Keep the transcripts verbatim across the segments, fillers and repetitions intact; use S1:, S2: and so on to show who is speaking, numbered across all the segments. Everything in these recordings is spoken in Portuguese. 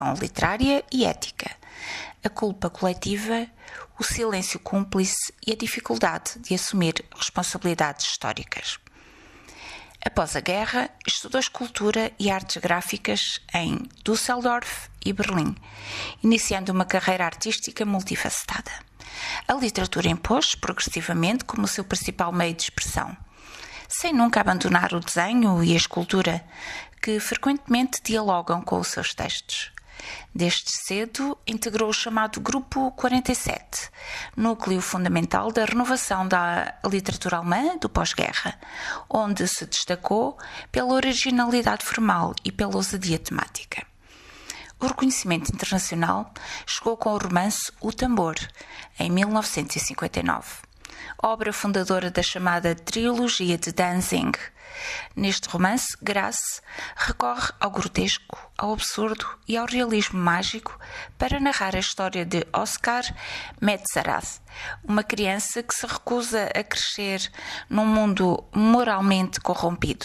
S1: literária e ética, a culpa coletiva, o silêncio cúmplice e a dificuldade de assumir responsabilidades históricas. Após a guerra, estudou escultura e artes gráficas em Düsseldorf e Berlim, iniciando uma carreira artística multifacetada. A literatura impôs progressivamente como seu principal meio de expressão, sem nunca abandonar o desenho e a escultura, que frequentemente dialogam com os seus textos. Desde cedo, integrou o chamado Grupo quarenta e sete, núcleo fundamental da renovação da literatura alemã do pós-guerra, onde se destacou pela originalidade formal e pela ousadia temática. O reconhecimento internacional chegou com o romance O Tambor, em mil novecentos e cinquenta e nove, obra fundadora da chamada Trilogia de Danzig. Neste romance, Grasse recorre ao grotesco, ao absurdo e ao realismo mágico para narrar a história de Oskar Metzerath, uma criança que se recusa a crescer num mundo moralmente corrompido.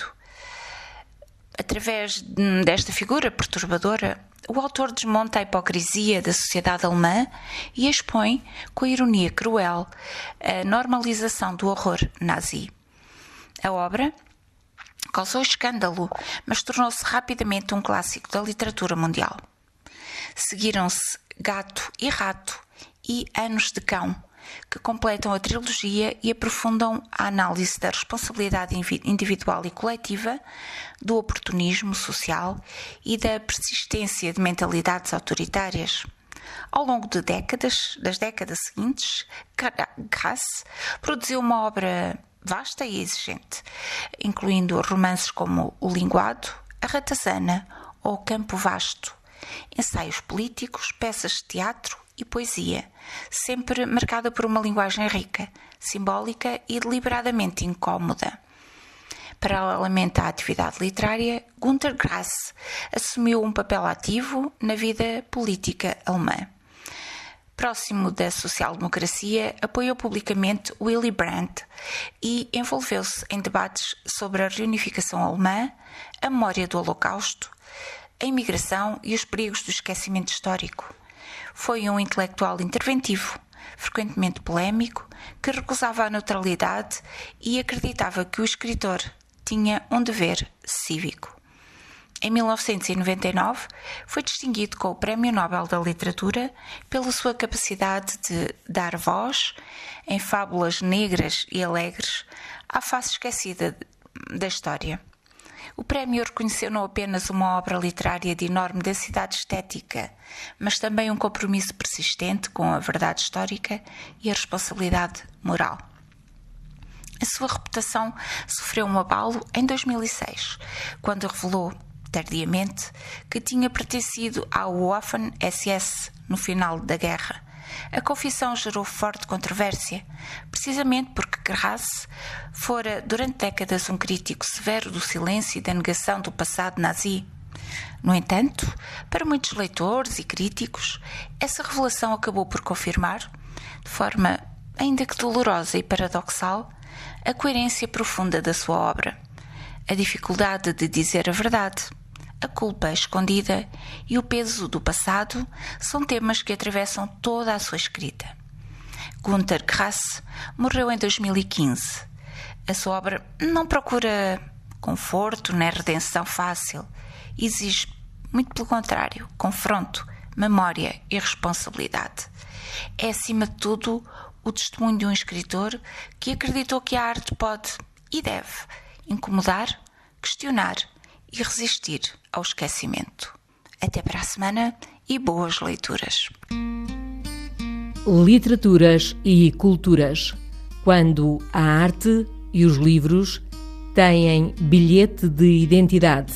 S1: Através desta figura perturbadora, o autor desmonta a hipocrisia da sociedade alemã e expõe, com a ironia cruel, a normalização do horror nazi. A obra causou escândalo, mas tornou-se rapidamente um clássico da literatura mundial. Seguiram-se Gato e Rato e Anos de Cão, que completam a trilogia e aprofundam a análise da responsabilidade individual e coletiva, do oportunismo social e da persistência de mentalidades autoritárias. Ao longo de décadas, das décadas seguintes, Grasse produziu uma obra vasta e exigente, incluindo romances como O Linguado, A Ratazana ou Campo Vasto, ensaios políticos, peças de teatro e poesia, sempre marcada por uma linguagem rica, simbólica e deliberadamente incómoda. Paralelamente à atividade literária, Günter Grass assumiu um papel ativo na vida política alemã. Próximo da social-democracia, apoiou publicamente Willy Brandt e envolveu-se em debates sobre a reunificação alemã, a memória do Holocausto, a imigração e os perigos do esquecimento histórico. Foi um intelectual interventivo, frequentemente polémico, que recusava a neutralidade e acreditava que o escritor tinha um dever cívico. Em mil novecentos e noventa e nove, foi distinguido com o Prémio Nobel da Literatura pela sua capacidade de dar voz, em fábulas negras e alegres, à face esquecida da história. O prémio reconheceu não apenas uma obra literária de enorme densidade estética, mas também um compromisso persistente com a verdade histórica e a responsabilidade moral. A sua reputação sofreu um abalo em dois mil e seis, quando revelou, tardiamente, que tinha pertencido ao Waffen-S S no final da guerra. A confissão gerou forte controvérsia, precisamente porque Grasse fora durante décadas um crítico severo do silêncio e da negação do passado nazi. No entanto, para muitos leitores e críticos, essa revelação acabou por confirmar, de forma ainda que dolorosa e paradoxal, a coerência profunda da sua obra, a dificuldade de dizer a verdade, a culpa escondida e o peso do passado são temas que atravessam toda a sua escrita. Günter Grass morreu em dois mil e quinze. A sua obra não procura conforto nem redenção fácil. Exige, muito pelo contrário, confronto, memória e responsabilidade. É, acima de tudo, o testemunho de um escritor que acreditou que a arte pode e deve incomodar, questionar e resistir ao esquecimento. Até para a semana e boas leituras.
S2: Literaturas e culturas. Quando a arte e os livros têm bilhete de identidade.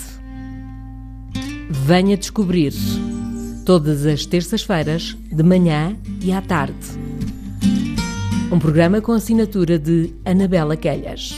S2: Venha descobrir. Todas as terças-feiras, de manhã e à tarde. Um programa com assinatura de Anabela Quelhas.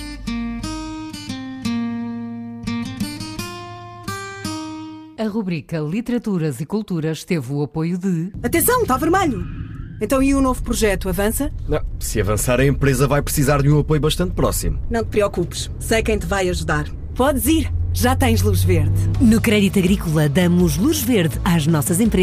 S2: A rubrica Literaturas e Culturas teve o apoio de...
S3: Atenção, está vermelho! Então e o novo projeto, avança?
S4: Não, se avançar a empresa vai precisar de um apoio bastante próximo.
S3: Não te preocupes, sei quem te vai ajudar. Podes ir! Já tens luz verde.
S4: No Crédito Agrícola damos luz verde às nossas empresas